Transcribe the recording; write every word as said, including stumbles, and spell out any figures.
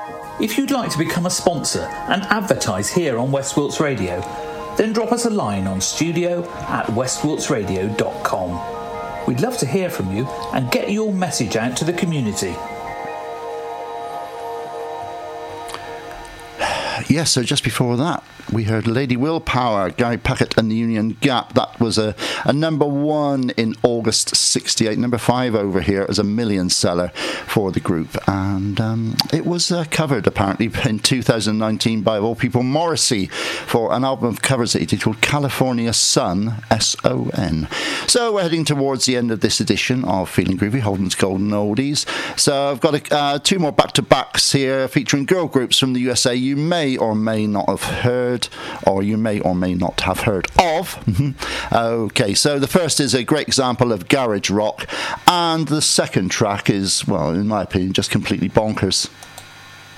If you'd like to become a sponsor and advertise here on West Wilts Radio, then drop us a line on studio at west wilts radio dot com. We'd love to hear from you and get your message out to the community. Yes, so just before that, we heard Lady Willpower, Gary Packett and the Union Gap. That was a, a number one in August sixty-eight, number five over here as a million seller for the group. And um, it was uh, covered, apparently, in two thousand nineteen by, of all people, Morrissey for an album of covers that he did called California Sun, S O N. So we're heading towards the end of this edition of Feeling Groovy, Holden's Golden Oldies. So I've got a, uh, two more back-to-backs here featuring girl groups from the U S A you may or may not have heard, or you may or may not have heard of. Okay, so the first is a great example of garage rock, and the second track is, well, in my opinion, just completely bonkers.